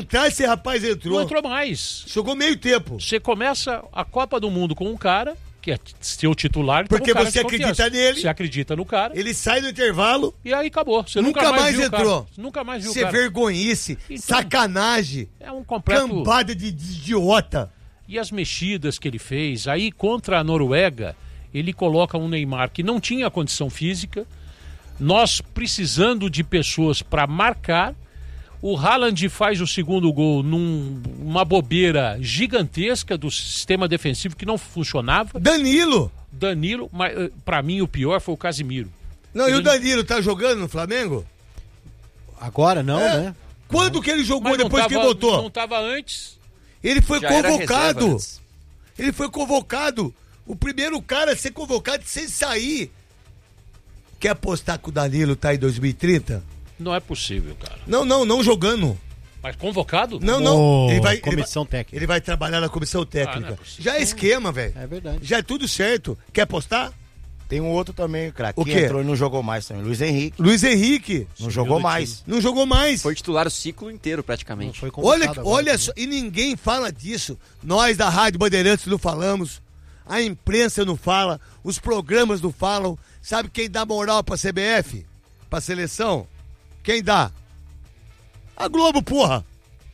entrar, esse rapaz entrou. Não entrou mais. Jogou meio tempo. Você começa a Copa do Mundo com um cara que é seu titular. Porque um cara você acredita nele. Você acredita no cara. Ele sai no intervalo. E aí acabou. Você nunca mais viu entrou. Nunca mais viu o cara. Isso é vergonhice, então, sacanagem. É um completo... Cambada de idiota. E as mexidas que ele fez. Aí contra a Noruega, ele coloca um Neymar que não tinha condição física. Nós precisando de pessoas para marcar. O Haaland faz o segundo gol numa bobeira gigantesca do sistema defensivo que não funcionava. Danilo, mas pra mim o pior foi o Casimiro. Não, e o Danilo tá jogando no Flamengo? Agora não, né? Quando que ele jogou depois que ele voltou? Não tava antes. Ele foi convocado. Ele foi convocado. O primeiro cara a ser convocado sem sair. Quer apostar que o Danilo tá em 2030? Não é possível, cara. Não jogando. Mas convocado? Não. Comissão técnica. Ele vai trabalhar na comissão técnica. Já é esquema, velho. É verdade. Já é tudo certo. Quer apostar? Tem um outro também, craque. O que quê? entrou e não jogou mais também. Luiz Henrique. Não jogou mais. Não jogou mais. Foi titular o ciclo inteiro, praticamente. Foi olha só, e ninguém fala disso. Nós da Rádio Bandeirantes não falamos. A imprensa não fala. Os programas não falam. Sabe quem dá moral pra CBF? Pra seleção? Quem dá? A Globo, porra!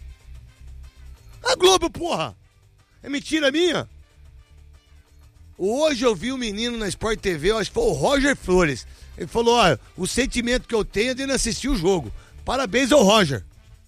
A Globo, porra! É mentira minha? Hoje eu vi um menino na Sport TV, eu acho que foi o Roger Flores. Ele falou, olha, o sentimento que eu tenho é de não assistir o jogo. Parabéns ao Roger.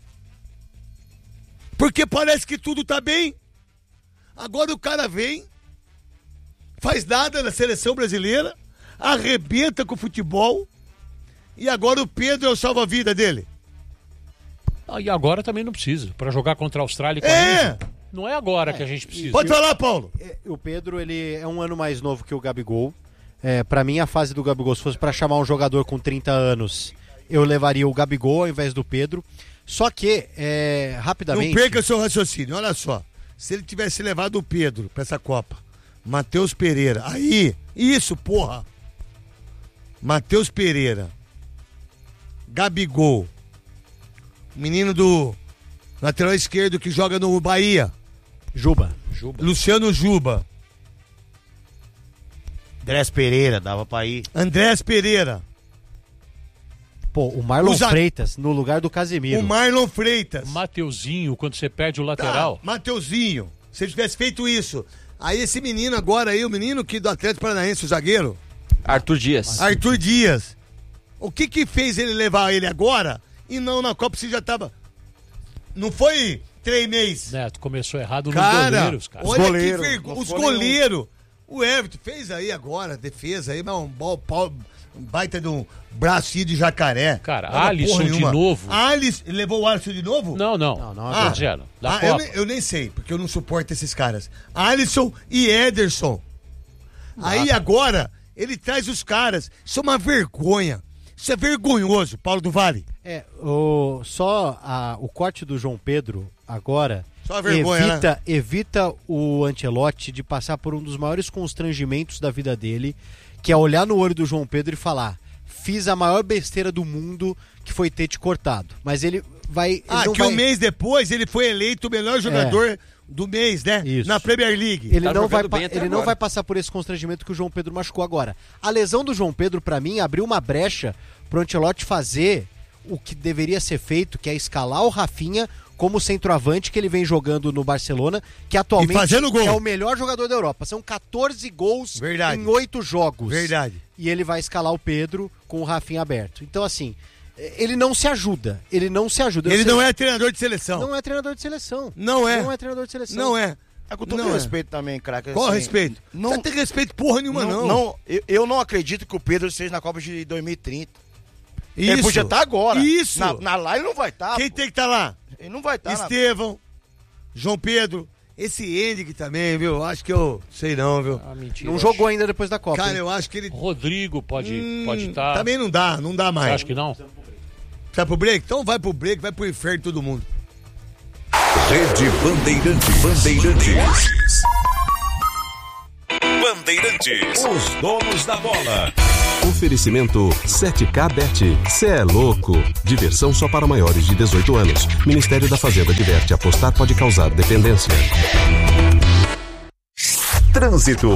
Porque parece que tudo tá bem. Agora o cara vem, faz nada na seleção brasileira, arrebenta com o futebol. E agora o Pedro é o salva-vida dele. E agora também não precisa. Pra jogar contra a Austrália. Não é agora que a gente precisa. Pode falar, Paulo. O Pedro, ele é um ano mais novo que o Gabigol. Pra mim, a fase do Gabigol, se fosse pra chamar um jogador com 30 anos, eu levaria o Gabigol ao invés do Pedro. Só que, rapidamente... Não perca seu raciocínio. Olha só. Se ele tivesse levado o Pedro pra essa Copa, Matheus Pereira. Aí, isso, porra. Matheus Pereira. Gabigol, menino do lateral esquerdo que joga no Bahia. Juba. Luciano Juba. Andrés Pereira, dava pra ir. Andrés Pereira. Pô, o Marlon Freitas no lugar do Casemiro. O Marlon Freitas. Mateuzinho, quando você perde o lateral. Mateuzinho. Se ele tivesse feito isso. Aí esse menino agora aí, o menino que do Atlético Paranaense, o zagueiro. Arthur Dias. Arthur Dias. O que fez ele levar ele agora e não na Copa se já tava... Não foi 3 meses. Neto, começou errado nos goleiros, cara. Olha que vergonha. Os goleiros. O Everton fez aí agora, defesa aí, mas um baita de um bracinho de jacaré. Cara, Alisson de novo. Levou o Alisson de novo? Não. Eu nem sei, porque eu não suporto esses caras. Alisson e Ederson. Aí agora, ele traz os caras. Isso é uma vergonha. Isso é vergonhoso, Paulo do Vale. O corte do João Pedro agora só a vergonha, evita o Ancelotti de passar por um dos maiores constrangimentos da vida dele, que é olhar no olho do João Pedro e falar: fiz a maior besteira do mundo, que foi ter te cortado. Mas ele vai... Um mês depois ele foi eleito o melhor jogador do mês, né? Isso. Na Premier League. Ele não vai passar por esse constrangimento que o João Pedro machucou agora. A lesão do João Pedro, pra mim, abriu uma brecha pro Ancelotti fazer o que deveria ser feito, que é escalar o Rafinha como centroavante que ele vem jogando no Barcelona, que atualmente é o melhor jogador da Europa. São 14 gols em 8 jogos. Verdade. E ele vai escalar o Pedro com o Rafinha aberto. Então, assim, ele não se ajuda. Ele não é treinador de seleção. Não é treinador de seleção. Não é treinador de seleção. Não é. Com todo respeito também, craque. Qual respeito? Não tem respeito porra nenhuma, não. Eu não acredito que o Pedro esteja na Copa de 2030. Isso. Ele podia estar agora. Isso. Na lá ele não vai estar. Quem tem que estar lá? Ele não vai estar. Estevão, João Pedro, esse Henrique também, viu? Acho que eu sei não, viu? Mentira, não jogou ainda depois da Copa. Cara, eu acho que ele... Rodrigo pode estar... Também não dá mais. Você acha que não? Precisa pro break? Então vai pro break, vai pro inferno todo mundo. Rede Bandeirantes. Os donos da bola. Oferecimento 7K Bet. Cê é louco. Diversão só para maiores de 18 anos. Ministério da Fazenda diverte. Apostar pode causar dependência. Trânsito.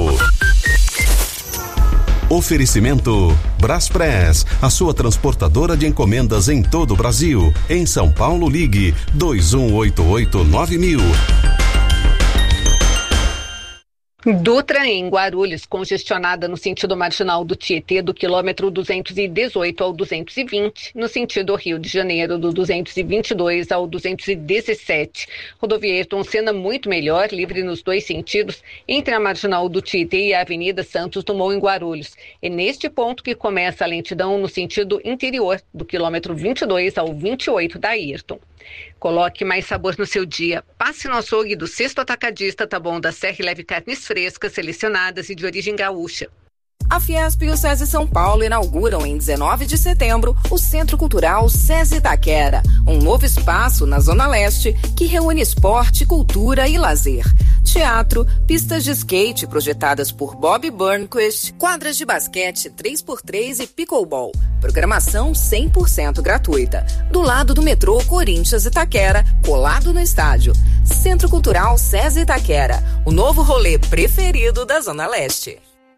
Oferecimento Braspress, a sua transportadora de encomendas em todo o Brasil. Em São Paulo, ligue 2188-9000. Dutra em Guarulhos, congestionada no sentido marginal do Tietê, do quilômetro 218 ao 220, no sentido Rio de Janeiro, do 222 ao 217. Rodovia Ayrton Senna muito melhor, livre nos dois sentidos, entre a marginal do Tietê e a Avenida Santos Dumont em Guarulhos. É neste ponto que começa a lentidão no sentido interior, do quilômetro 22 ao 28 da Ayrton. Coloque mais sabor no seu dia. Passe no açougue do Sexto Atacadista Taboão da Serra e leve carnes frescas, selecionadas e de origem gaúcha. A Fiesp e o SESI São Paulo inauguram em 19 de setembro o Centro Cultural SESI Itaquera, um novo espaço na Zona Leste que reúne esporte, cultura e lazer. Teatro, pistas de skate projetadas por Bob Burnquist, quadras de basquete 3x3 e pickleball. Programação 100% gratuita. Do lado do metrô Corinthians Itaquera, colado no estádio. Centro Cultural SESI Itaquera, o novo rolê preferido da Zona Leste.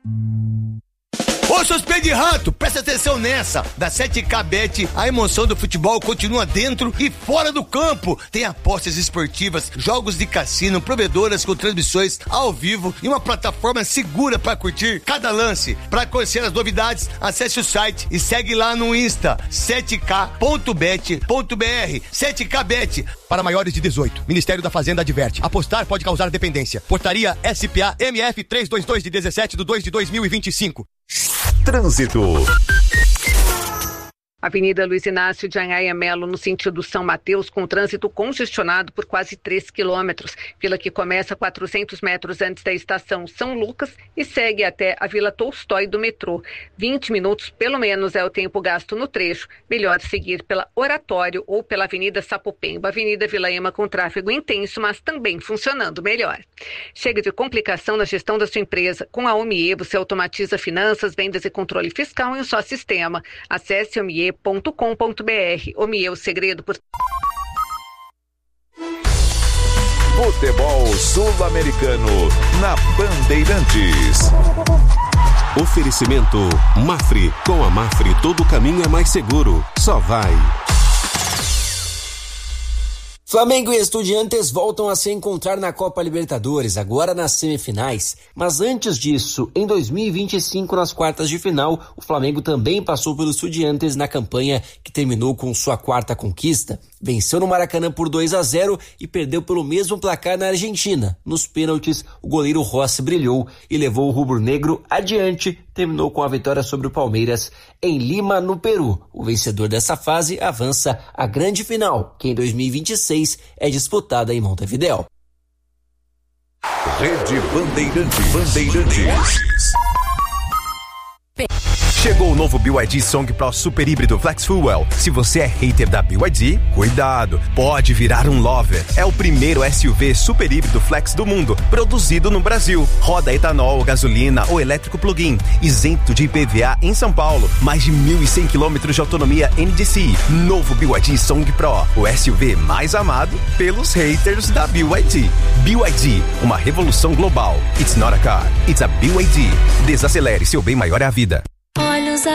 Ô, seus pés de rato, presta atenção nessa. Da 7K Bet, a emoção do futebol continua dentro e fora do campo. Tem apostas esportivas, jogos de cassino, provedoras com transmissões ao vivo e uma plataforma segura para curtir cada lance. Para conhecer as novidades, acesse o site e segue lá no Insta, 7k.bet.br. 7K Bet, para maiores de 18. Ministério da Fazenda adverte. Apostar pode causar dependência. Portaria SPA MF 322 de 17 de 2 de 2025. Trânsito. Avenida Luiz Inácio de Anhaia Melo, no sentido São Mateus, com trânsito congestionado por quase 3 quilômetros. Fila que começa 400 metros antes da estação São Lucas e segue até a Vila Tolstói do metrô. 20 minutos, pelo menos, é o tempo gasto no trecho. Melhor seguir pela Oratório ou pela Avenida Sapopemba, Avenida Vila Ema com tráfego intenso, mas também funcionando melhor. Chega de complicação na gestão da sua empresa. Com a OMIE, você automatiza finanças, vendas e controle fiscal em um só sistema. Acesse omie.com.br. OMIE, o segredo por... Futebol Sul-Americano na Bandeirantes. Oferecimento Mafre. Com a Mafre, todo caminho é mais seguro. Só vai. Flamengo e Estudiantes voltam a se encontrar na Copa Libertadores, agora nas semifinais. Mas antes disso, em 2025, nas quartas de final, o Flamengo também passou pelos Estudiantes na campanha que terminou com sua quarta conquista. Venceu no Maracanã por 2-0 e perdeu pelo mesmo placar na Argentina. Nos pênaltis, o goleiro Rossi brilhou e levou o rubro-negro adiante. Terminou com a vitória sobre o Palmeiras em Lima, no Peru. O vencedor dessa fase avança à grande final, que em 2026 é disputada em Montevidéu. Rede Bandeirantes. Chegou o novo BYD Song Pro Super Híbrido Flex Fuel. Se você é hater da BYD, cuidado, pode virar um lover. É o primeiro SUV super híbrido flex do mundo, produzido no Brasil. Roda etanol, gasolina ou elétrico plug-in, isento de IPVA em São Paulo. Mais de 1.100 km de autonomia NDCi. Novo BYD Song Pro, o SUV mais amado pelos haters da BYD. BYD, uma revolução global. It's not a car, it's a BYD. Desacelere, seu bem maior é a vida.